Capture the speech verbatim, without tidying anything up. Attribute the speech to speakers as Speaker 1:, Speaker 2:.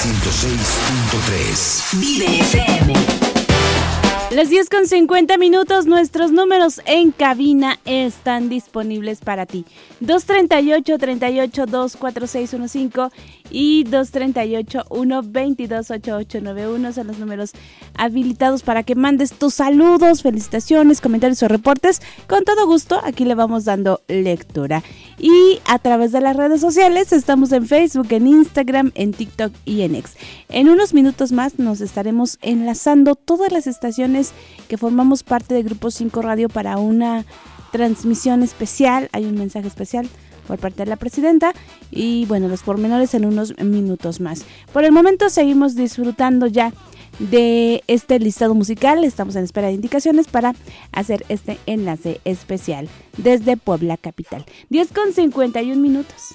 Speaker 1: ciento seis punto tres.
Speaker 2: Vive F M.
Speaker 3: Las diez con cincuenta minutos, nuestros números en cabina están disponibles para ti. dos treinta y ocho, treinta y ocho, dos cuatro seis uno cinco y dos treinta y ocho, uno veintidós, ochenta y ocho noventa y uno son los números habilitados para que mandes tus saludos, felicitaciones, comentarios o reportes. Con todo gusto, aquí le vamos dando lectura. Y a través de las redes sociales, estamos en Facebook, en Instagram, en TikTok y en X. En unos minutos más nos estaremos enlazando todas las estaciones que formamos parte de Grupo cinco Radio para una transmisión especial. Hay un mensaje especial por parte de la presidenta y bueno, los pormenores en unos minutos más. Por el momento seguimos disfrutando ya de este listado musical. Estamos en espera de indicaciones para hacer este enlace especial desde Puebla capital. diez con cincuenta y uno minutos.